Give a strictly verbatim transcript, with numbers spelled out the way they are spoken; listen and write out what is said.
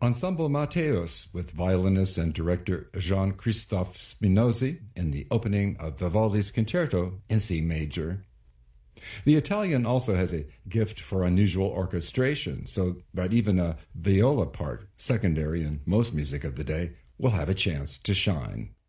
Ensemble Matteos with violinist and director Jean-Christophe Spinozzi in the opening of Vivaldi's Concerto in C major. The Italian also has a gift for unusual orchestration, so that even a viola part, secondary in most music of the day, will have a chance to shine.